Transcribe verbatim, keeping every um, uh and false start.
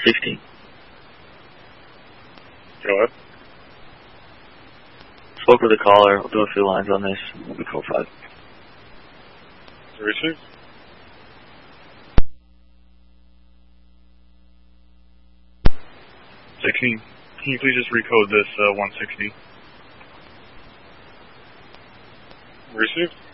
sixty. Go ahead. Spoke with the caller. We'll do a few lines on this. Code five. Received. sixteen. Can you please just recode this uh, one sixty? Received.